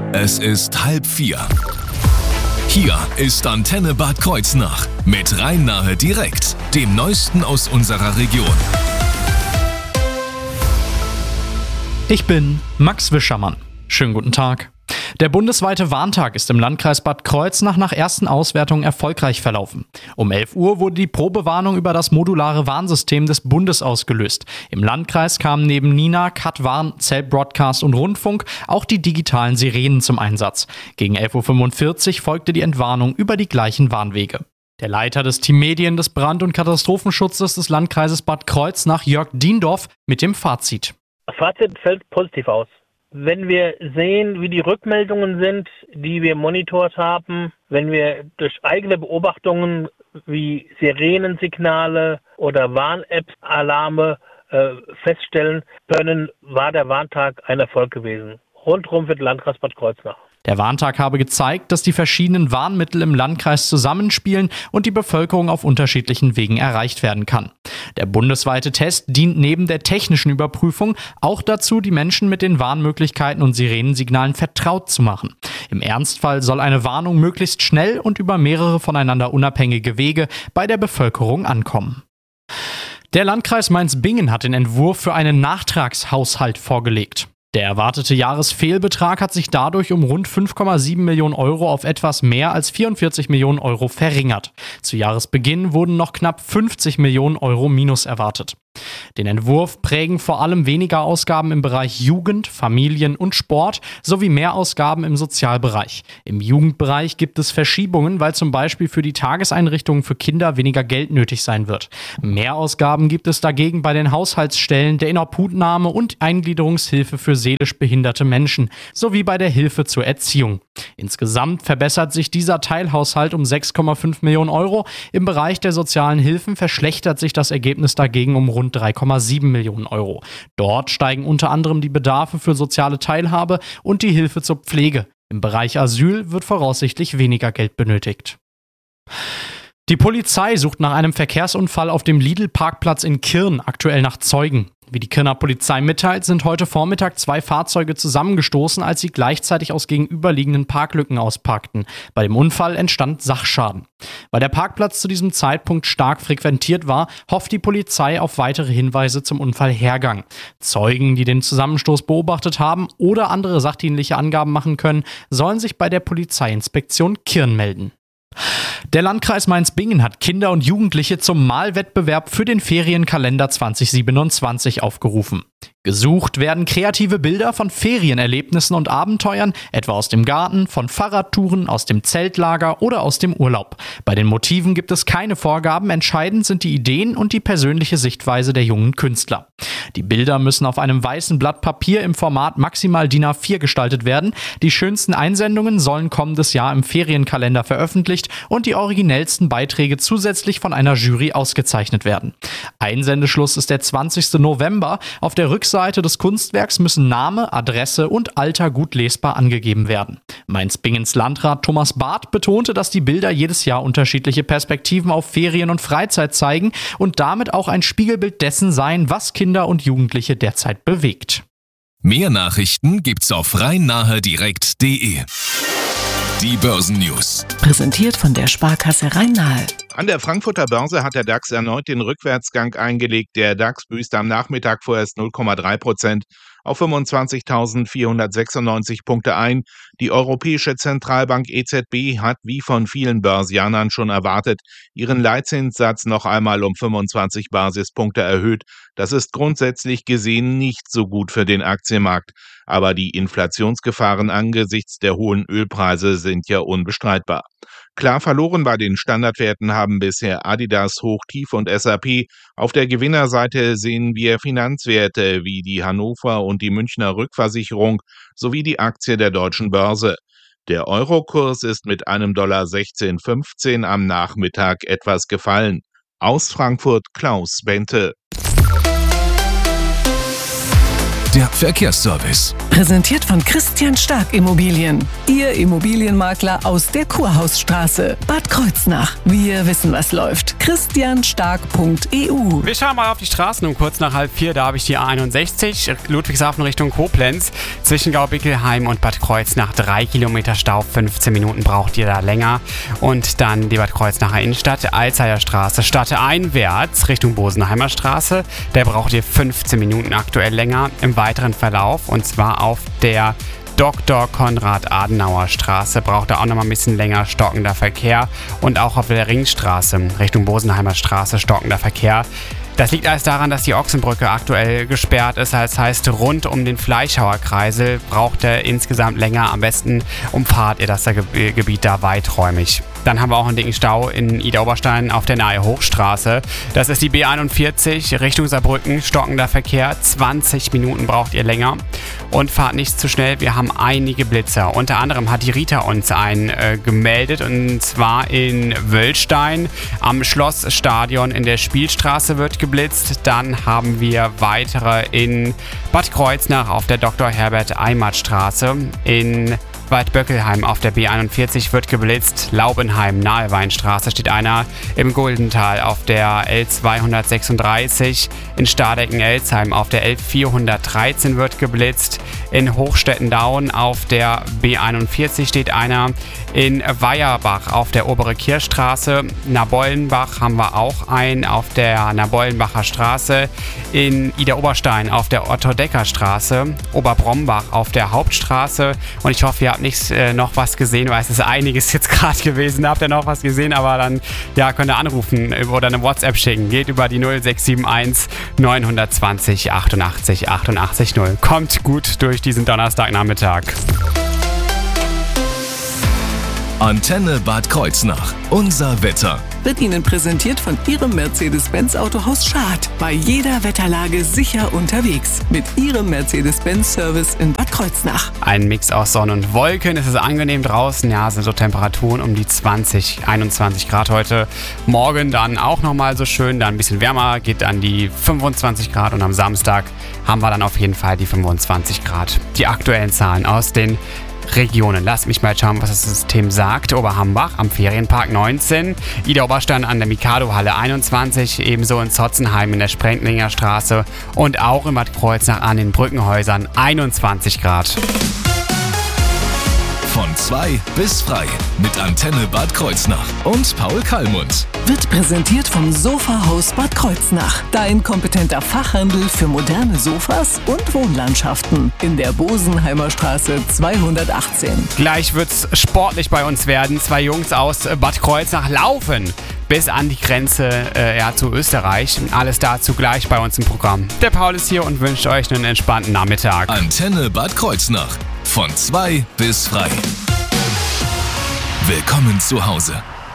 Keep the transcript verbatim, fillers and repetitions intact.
Es ist halb vier. Hier ist Antenne Bad Kreuznach mit Rhein-Nahe direkt, dem Neuesten aus unserer Region. Ich bin Max Wischermann. Schönen guten Tag. Der bundesweite Warntag ist im Landkreis Bad Kreuznach nach ersten Auswertungen erfolgreich verlaufen. Um elf Uhr wurde die Probewarnung über das modulare Warnsystem des Bundes ausgelöst. Im Landkreis kamen neben Nina, Cat Warn, Zelt Broadcast und Rundfunk auch die digitalen Sirenen zum Einsatz. Gegen elf Uhr fünfundvierzig folgte die Entwarnung über die gleichen Warnwege. Der Leiter des Team Medien des Brand- und Katastrophenschutzes des Landkreises Bad Kreuznach, Jörg Diendorf, mit dem Fazit. Das Fazit fällt positiv aus. Wenn wir sehen, wie die Rückmeldungen sind, die wir monitort haben, wenn wir durch eigene Beobachtungen wie Sirenensignale oder Warn-Apps, Alarme äh, feststellen können, war der Warntag ein Erfolg gewesen. Rundrum für den Landkreis Bad Kreuznach. Der Warntag habe gezeigt, dass die verschiedenen Warnmittel im Landkreis zusammenspielen und die Bevölkerung auf unterschiedlichen Wegen erreicht werden kann. Der bundesweite Test dient neben der technischen Überprüfung auch dazu, die Menschen mit den Warnmöglichkeiten und Sirenensignalen vertraut zu machen. Im Ernstfall soll eine Warnung möglichst schnell und über mehrere voneinander unabhängige Wege bei der Bevölkerung ankommen. Der Landkreis Mainz-Bingen hat den Entwurf für einen Nachtragshaushalt vorgelegt. Der erwartete Jahresfehlbetrag hat sich dadurch um rund fünf Komma sieben Millionen Euro auf etwas mehr als vierundvierzig Millionen Euro verringert. Zu Jahresbeginn wurden noch knapp fünfzig Millionen Euro Minus erwartet. Den Entwurf prägen vor allem weniger Ausgaben im Bereich Jugend, Familien und Sport sowie mehr Ausgaben im Sozialbereich. Im Jugendbereich gibt es Verschiebungen, weil zum Beispiel für die Tageseinrichtungen für Kinder weniger Geld nötig sein wird. Mehr Ausgaben gibt es dagegen bei den Haushaltsstellen, der Inobhutnahme und Eingliederungshilfe für seelisch behinderte Menschen sowie bei der Hilfe zur Erziehung. Insgesamt verbessert sich dieser Teilhaushalt um sechs Komma fünf Millionen Euro. Im Bereich der sozialen Hilfen verschlechtert sich das Ergebnis dagegen um rund drei Komma sieben Millionen Euro. Dort steigen unter anderem die Bedarfe für soziale Teilhabe und die Hilfe zur Pflege. Im Bereich Asyl wird voraussichtlich weniger Geld benötigt. Die Polizei sucht nach einem Verkehrsunfall auf dem Lidl-Parkplatz in Kirn, aktuell nach Zeugen. Wie die Kirner Polizei mitteilt, sind heute Vormittag zwei Fahrzeuge zusammengestoßen, als sie gleichzeitig aus gegenüberliegenden Parklücken ausparkten. Bei dem Unfall entstand Sachschaden. Weil der Parkplatz zu diesem Zeitpunkt stark frequentiert war, hofft die Polizei auf weitere Hinweise zum Unfallhergang. Zeugen, die den Zusammenstoß beobachtet haben oder andere sachdienliche Angaben machen können, sollen sich bei der Polizeiinspektion Kirn melden. Der Landkreis Mainz-Bingen hat Kinder und Jugendliche zum Malwettbewerb für den Ferienkalender zwanzig siebenundzwanzig aufgerufen. Gesucht werden kreative Bilder von Ferienerlebnissen und Abenteuern, etwa aus dem Garten, von Fahrradtouren, aus dem Zeltlager oder aus dem Urlaub. Bei den Motiven gibt es keine Vorgaben, entscheidend sind die Ideen und die persönliche Sichtweise der jungen Künstler. Die Bilder müssen auf einem weißen Blatt Papier im Format maximal D I N A vier gestaltet werden. Die schönsten Einsendungen sollen kommendes Jahr im Ferienkalender veröffentlicht und die originellsten Beiträge zusätzlich von einer Jury ausgezeichnet werden. Einsendeschluss ist der zwanzigsten November. Auf der Rückseite des Kunstwerks müssen Name, Adresse und Alter gut lesbar angegeben werden. Mainz-Bingens Landrat Thomas Barth betonte, dass die Bilder jedes Jahr unterschiedliche Perspektiven auf Ferien und Freizeit zeigen und damit auch ein Spiegelbild dessen seien, was Kinder und Jugendliche derzeit bewegt. Mehr Nachrichten gibt's auf rhein-nahe direkt punkt de. Die Börsennews. Präsentiert von der Sparkasse Rhein-Nahe. An der Frankfurter Börse hat der DAX erneut den Rückwärtsgang eingelegt. Der DAX büßt am Nachmittag vorerst null Komma drei Prozent auf fünfundzwanzigtausendvierhundertsechsundneunzig Punkte ein. Die Europäische Zentralbank E Z B hat wie von vielen Börsianern schon erwartet, ihren Leitzinssatz noch einmal um fünfundzwanzig Basispunkte erhöht. Das ist grundsätzlich gesehen nicht so gut für den Aktienmarkt. Aber die Inflationsgefahren angesichts der hohen Ölpreise sind ja unbestreitbar. Klar verloren bei den Standardwerten haben bisher Adidas, Hochtief und S A P. Auf der Gewinnerseite sehen wir Finanzwerte wie die Hannover und die Münchner Rückversicherung sowie die Aktie der Deutschen Börse. Der Eurokurs ist mit einem Dollar sechzehn fünfzehn am Nachmittag etwas gefallen. Aus Frankfurt Klaus Bente. der Verkehrsservice. Präsentiert von Christian Stark Immobilien. Ihr Immobilienmakler aus der Kurhausstraße, Bad Kreuznach. Wir wissen, was läuft. christian stark punkt e u. Wir schauen mal auf die Straßen um kurz nach halb vier. Da habe ich die A einundsechzig, Ludwigshafen Richtung Koblenz. Zwischen Gaubickelheim und Bad Kreuznach drei Kilometer Stau. fünfzehn Minuten braucht ihr da länger. Und dann die Bad Kreuznacher Innenstadt, Alzheimer Straße, stadteinwärts Richtung Bosenheimer Straße. Da braucht ihr fünfzehn Minuten aktuell länger im weiteren Verlauf. Und zwar auf der Doktor Konrad-Adenauer Straße braucht er auch noch mal ein bisschen länger stockender Verkehr. Und auch auf der Ringstraße Richtung Bosenheimer Straße stockender Verkehr. Das liegt alles daran, dass die Ochsenbrücke aktuell gesperrt ist. Das heißt, rund um den Fleischhauer Kreisel braucht er insgesamt länger. Am besten umfahrt ihr das Gebiet da weiträumig. Dann haben wir auch einen dicken Stau in Idar-Oberstein auf der Nahe Hochstraße. Das ist die B einundvierzig Richtung Saarbrücken, stockender Verkehr. zwanzig Minuten braucht ihr länger. Und fahrt nicht zu schnell, wir haben einige Blitzer. Unter anderem hat die Rita uns einen äh, gemeldet, und zwar in Wöllstein am Schlossstadion in der Spielstraße wird geblitzt. Dann haben wir weitere in Bad Kreuznach auf der Doktor Herbert Eimert Straße. In Waldböckelheim auf der B einundvierzig wird geblitzt. Laubenheim, nahe Weinstraße steht einer. Im Goldental auf der L zweihundertsechsunddreißig. In Stadecken-Elsheim auf der L vierhundertdreizehn wird geblitzt. In Hochstettendaun auf der B einundvierzig steht einer. In Weierbach auf der Obere Kirchstraße. Nabollenbach haben wir auch einen auf der Nabollenbacher Straße. In Idar-Oberstein auf der Otto-Decker-Straße. Oberbrombach auf der Hauptstraße. Und ich hoffe, ihr habt nicht äh, noch was gesehen, weil es ist einiges jetzt gerade gewesen. Habt ihr noch was gesehen, aber dann ja, könnt ihr anrufen oder eine WhatsApp schicken. Geht über die null sechs sieben eins neun zwei null achtundachtzig achtundachtzig null. Kommt gut durch diesen Donnerstagnachmittag. Antenne Bad Kreuznach. Unser Wetter. Wird Ihnen präsentiert von Ihrem Mercedes-Benz Autohaus Schad. Bei jeder Wetterlage sicher unterwegs. Mit Ihrem Mercedes-Benz-Service in Bad Kreuznach. Ein Mix aus Sonne und Wolken. Es ist angenehm draußen. Ja, es sind so Temperaturen um die zwanzig, einundzwanzig Grad heute. Morgen dann auch nochmal so schön. Dann ein bisschen wärmer. Geht an die fünfundzwanzig Grad. Und am Samstag haben wir dann auf jeden Fall die fünfundzwanzig Grad. Die aktuellen Zahlen aus den Regionen. Lasst mich mal schauen, was das System sagt. Oberhambach am Ferienpark neunzehn, Idar-Oberstein an der Mikado-Halle einundzwanzig, ebenso in Zotzenheim in der Sprendlinger Straße und auch in Bad Kreuznach an den Brückenhäusern einundzwanzig Grad. Von zwei bis frei mit Antenne Bad Kreuznach und Paul Kallmund. Wird präsentiert vom Sofahaus Bad Kreuznach. Dein kompetenter Fachhandel für moderne Sofas und Wohnlandschaften. In der Bosenheimer Straße zweihundertachtzehn. Gleich wird's sportlich bei uns werden. Zwei Jungs aus Bad Kreuznach laufen bis an die Grenze äh, ja, zu Österreich. Alles dazu gleich bei uns im Programm. Der Paul ist hier und wünscht euch einen entspannten Nachmittag. Antenne Bad Kreuznach. Von zwei bis frei. Willkommen zu Hause.